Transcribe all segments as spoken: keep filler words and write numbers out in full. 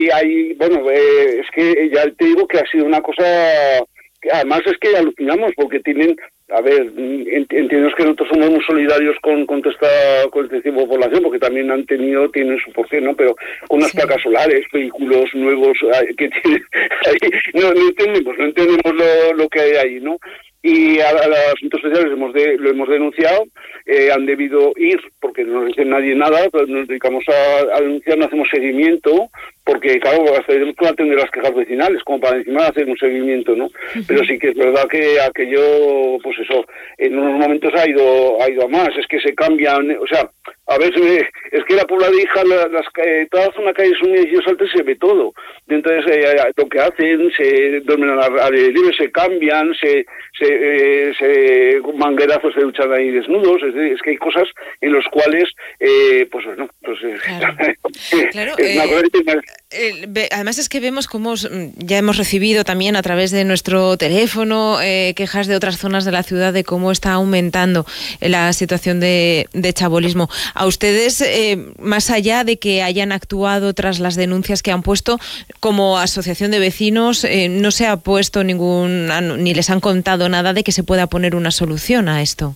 y hay, bueno, eh, es que ya te digo que ha sido una cosa, que además es que alucinamos porque tienen, a ver, entiendo que nosotros somos muy solidarios con, con, esta, con este tipo de población, porque también han tenido, tienen su porqué, ¿no? Pero con unas sí. placas solares, vehículos nuevos que tienen ahí, no, no entendemos, no entendemos lo, lo que hay ahí, ¿no? Y a, a los asuntos sociales hemos de, lo hemos denunciado, eh, han debido ir, porque no nos dice nadie nada, pero nos dedicamos a, a denunciar, no hacemos seguimiento, porque claro, tenemos que atender las quejas vecinales, como para encima hacer un seguimiento, ¿no? Uh-huh. Pero sí que es verdad que aquello, pues eso, en unos momentos ha ido ha ido a más, es que se cambian, o sea, a veces es que la Puebla de Hija, las, las, eh, toda la zona que hay es un edificio alto y se ve todo. Entonces, eh, lo que hacen, se duermen al aire libre, se cambian, se, se, eh, se manguerazos se duchan ahí desnudos, es, es que hay cosas en las cuales, eh, pues no, pues, claro, claro es una eh, cosa eh, además es que vemos cómo ya hemos recibido también a través de nuestro teléfono eh, quejas de otras zonas de la ciudad de cómo está aumentando la situación de, de chabolismo. A ustedes, eh, más allá de que hayan actuado tras las denuncias que han puesto, como asociación de vecinos, eh, no se ha puesto ningún, ni les han contado nada de que se pueda poner una solución a esto.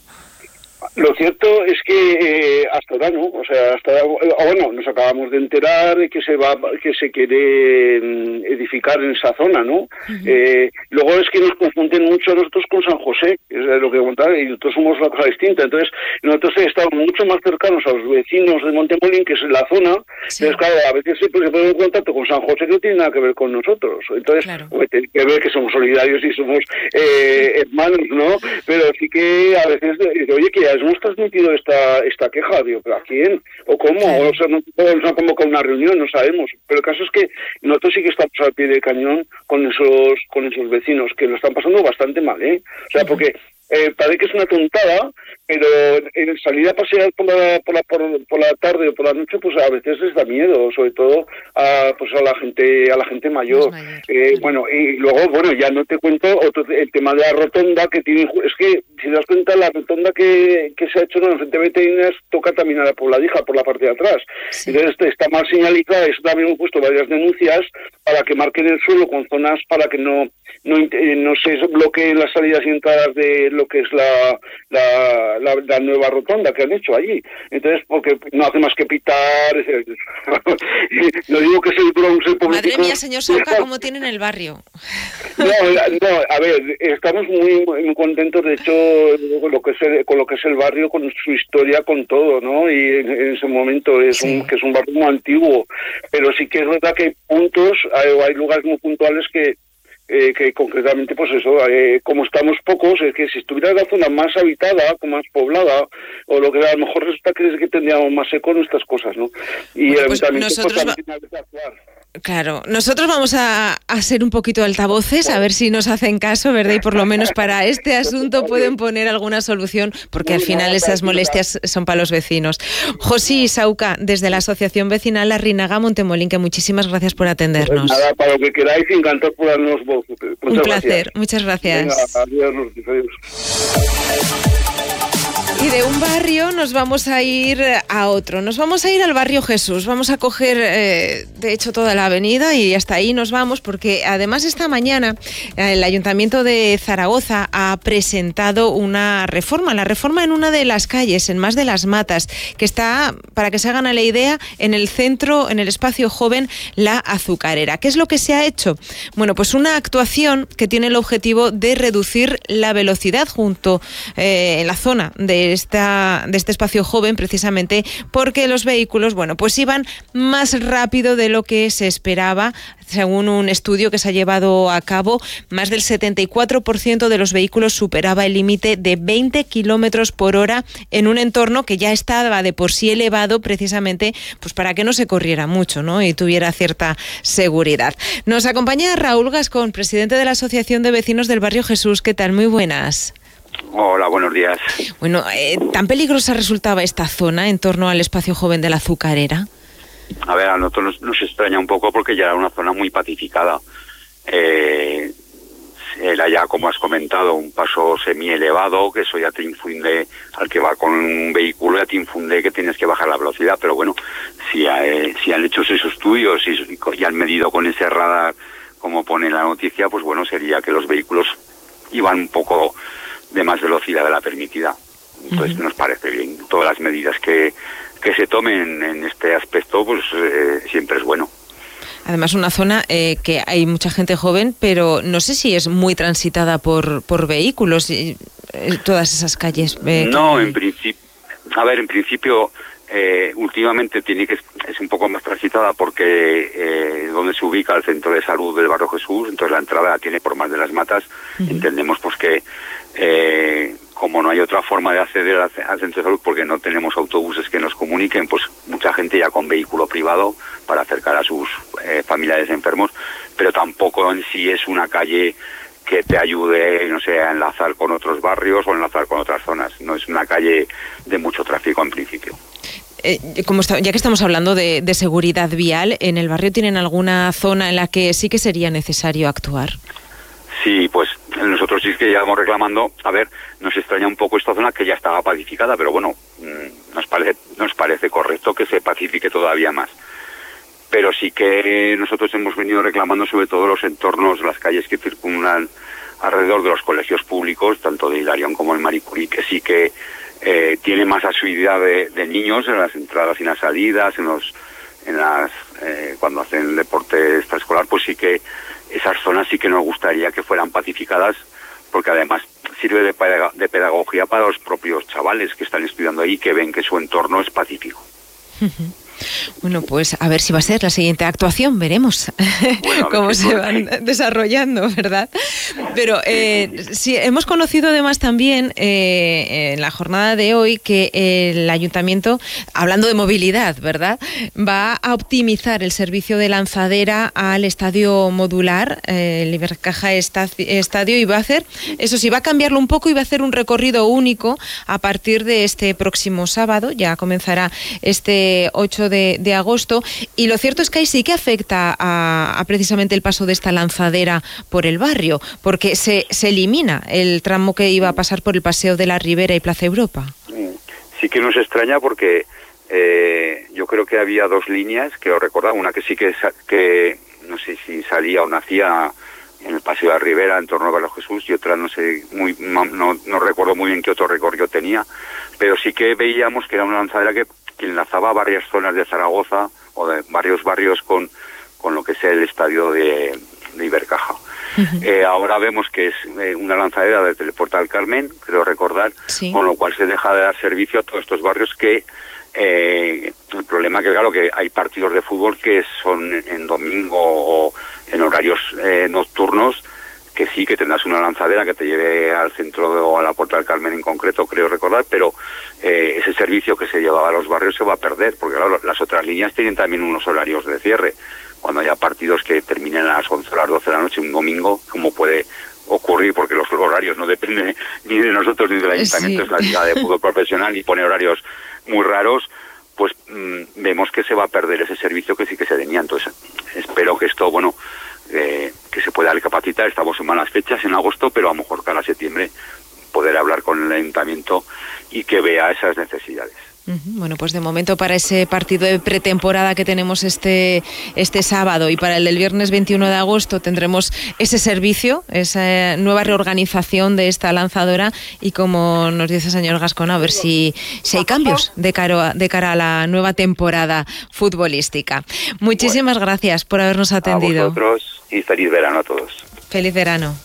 Lo cierto es que eh, hasta ahora no, o sea, hasta ahora, bueno, nos acabamos de enterar de que se va, que se quiere edificar en esa zona, ¿no? Uh-huh. Eh, luego es que nos confunden mucho a nosotros con San José, es lo que contaba, y nosotros somos una cosa distinta. Entonces, nosotros estamos mucho más cercanos a los vecinos de Montemolín, que es la zona. Sí. Entonces, claro, a veces se pone en contacto con San José que no tiene nada que ver con nosotros. Entonces, claro, pues, tiene que ver que somos solidarios y somos eh, hermanos, ¿no? Pero sí que a veces, oye, que ya hemos transmitido esta esta queja, digo, ¿pero a quién? ¿O cómo? Sí. O sea, no nos han convocado una reunión, no sabemos. Pero el caso es que nosotros sí que estamos al pie del cañón con esos con esos vecinos, que lo están pasando bastante mal, ¿eh? O sea, porque eh, parece que es una tontada, pero en salir a pasear por la, por la por, por la tarde o por la noche, pues a veces les da miedo, sobre todo a pues a la gente a la gente mayor. mayor eh, claro. Bueno, y luego, bueno, ya no te cuento otro, el tema de la rotonda que tiene, es que si te das cuenta, la rotonda que, que se ha hecho en el frente de Veterinas toca también a la Pobladija por la parte de atrás. Sí. Entonces está mal señalizada, eso también hemos puesto varias denuncias para que marquen el suelo con zonas para que no no, no se bloqueen las salidas y entradas de lo que es la, la, la, la nueva rotonda que han hecho allí. Entonces, porque no hace más que pitar. No digo que es el Bronx el político. Madre mía, señor Sauca, ¿cómo tienen el barrio? No, no, a ver, estamos muy, muy contentos, de hecho, con lo que es el, con lo que es el barrio, con su historia, con todo, ¿no? Y en, en ese momento es sí. un que es un barrio muy antiguo, pero sí que es verdad que hay puntos, hay, hay lugares muy puntuales que Eh, que concretamente, pues eso, eh, como estamos pocos, es que si estuviera la zona más habitada, más poblada, o lo que a lo mejor resulta que, es que tendríamos más eco en estas cosas, ¿no? Y bueno, pues nosotros pues, va... Claro, nosotros vamos a, a ser un poquito altavoces, a ver si nos hacen caso, ¿verdad? Y por lo menos para este asunto pueden poner alguna solución, porque al final esas molestias son para los vecinos. José Sauca, desde la Asociación Vecinal Larrinaga Montemolín, que muchísimas gracias por atendernos. Pues nada, para lo que queráis, encantado por darnos voz. Muchas un placer, gracias. Muchas gracias. Venga, adiós, adiós. Y de un barrio nos vamos a ir a otro, nos vamos a ir al barrio Jesús, vamos a coger eh, de hecho toda la avenida y hasta ahí nos vamos, porque además esta mañana el Ayuntamiento de Zaragoza ha presentado una reforma, la reforma en una de las calles, en Mas de las Matas, que está, para que se hagan a la idea, en el centro, en el espacio joven La Azucarera. ¿Qué es lo que se ha hecho? Bueno, pues una actuación que tiene el objetivo de reducir la velocidad junto eh, en la zona de Esta, de este espacio joven, precisamente porque los vehículos, bueno, pues iban más rápido de lo que se esperaba. Según un estudio que se ha llevado a cabo, más del setenta y cuatro por ciento de los vehículos superaba el límite de veinte kilómetros por hora en un entorno que ya estaba de por sí elevado, precisamente pues para que no se corriera mucho, ¿no? Y tuviera cierta seguridad. Nos acompaña Raúl Gascón, presidente de la Asociación de Vecinos del Barrio Jesús. ¿Qué tal? Muy buenas. Hola, buenos días. Bueno, eh, ¿tan peligrosa resultaba esta zona en torno al espacio joven de La Azucarera? A ver, a nosotros nos, nos extraña un poco porque ya era una zona muy pacificada. Eh, era ya, como has comentado, un paso semi-elevado, que eso ya te infunde, al que va con un vehículo ya te infunde que tienes que bajar la velocidad, pero bueno, si, eh, si han hecho esos estudios y, y han medido con ese radar, como pone la noticia, pues bueno, sería que los vehículos iban un poco de más velocidad de la permitida. Entonces uh-huh. nos parece bien. Todas las medidas que, que se tomen en este aspecto, pues eh, siempre es bueno. Además, una zona eh, que hay mucha gente joven, pero no sé si es muy transitada por, por vehículos, eh, todas esas calles. Eh, no, que... en principio, a ver, en principio, eh, últimamente tiene que es un poco más transitada porque eh, donde se ubica el centro de salud del Barrio Jesús, entonces la entrada la tiene por Mar de las Matas. Uh-huh. Entendemos pues que eh, como no hay otra forma de acceder al, al centro de salud porque no tenemos autobuses que nos comuniquen, pues mucha gente ya con vehículo privado para acercar a sus eh, familiares enfermos, pero tampoco en sí es una calle que te ayude, no sé, a enlazar con otros barrios o enlazar con otras zonas. No es una calle de mucho tráfico en principio. Eh, como está, ya que estamos hablando de, de seguridad vial, ¿en el barrio tienen alguna zona en la que sí que sería necesario actuar? Sí, pues nosotros sí que llevamos reclamando, a ver, nos extraña un poco esta zona que ya estaba pacificada, pero bueno, nos parece, nos parece correcto que se pacifique todavía más. Pero sí que nosotros hemos venido reclamando sobre todo los entornos, las calles que circundan alrededor de los colegios públicos, tanto de Hilarión como el Marie Curie, que sí que eh, tiene más asiduidad de, de niños en las entradas y las salidas, en los, en las, eh, cuando hacen deporte extraescolar, pues sí que esas zonas sí que nos gustaría que fueran pacificadas, porque además sirve de, pedag- de pedagogía para los propios chavales que están estudiando ahí, que ven que su entorno es pacífico. Bueno, pues a ver si va a ser la siguiente actuación, veremos bueno, cómo se sí. van desarrollando, ¿verdad? Pero eh, sí, hemos conocido además también eh, en la jornada de hoy que el Ayuntamiento, hablando de movilidad, ¿verdad?, va a optimizar el servicio de lanzadera al estadio modular, eh, el Ibercaja Estadio, y va a hacer, eso sí, va a cambiarlo un poco y va a hacer un recorrido único a partir de este próximo sábado, ya comenzará este ocho de, de agosto, y lo cierto es que ahí sí que afecta a, a precisamente el paso de esta lanzadera por el barrio, porque se, se elimina el tramo que iba a pasar por el Paseo de la Ribera y Plaza Europa. Sí que nos extraña porque eh, yo creo que había dos líneas, que lo recordaba, una que sí que, que no sé si salía o nacía en el Paseo de la Ribera en torno a Barrio Jesús, y otra no sé, muy no, no recuerdo muy bien qué otro recorrido tenía, pero sí que veíamos que era una lanzadera que que enlazaba varias zonas de Zaragoza o de varios barrios con, con lo que es el estadio de, de Ibercaja. Uh-huh. Eh, ahora vemos que es eh, una lanzadera desde el Puerta del Carmen, creo recordar, sí. Con lo cual se deja de dar servicio a todos estos barrios que eh, el problema que claro que hay partidos de fútbol que son en domingo o en horarios eh, nocturnos, que sí que tendrás una lanzadera que te lleve al centro de, o a la Puerta del Carmen en concreto, creo recordar, pero eh, ese servicio que se llevaba a los barrios se va a perder, porque claro, las otras líneas tienen también unos horarios de cierre. Cuando haya partidos que terminen a las once o las doce de la noche un domingo, como puede ocurrir, porque los horarios no dependen ni de nosotros ni del Ayuntamiento, sí. Es la Liga de Fútbol Profesional y pone horarios muy raros, pues mmm, vemos que se va a perder ese servicio que sí que se tenía. Entonces, espero que esto, bueno, Eh, que se pueda recapacitar. Estamos en malas fechas en agosto, pero a lo mejor cada septiembre poder hablar con el Ayuntamiento y que vea esas necesidades. Uh-huh. Bueno, pues de momento para ese partido de pretemporada que tenemos este, este sábado y para el del viernes veintiuno de agosto tendremos ese servicio, esa nueva reorganización de esta lanzadora y, como nos dice el señor Gascón, a ver si, si hay cambios de cara, de cara a la nueva temporada futbolística. Muchísimas bueno, gracias por habernos atendido. A vosotros y feliz verano a todos. Feliz verano.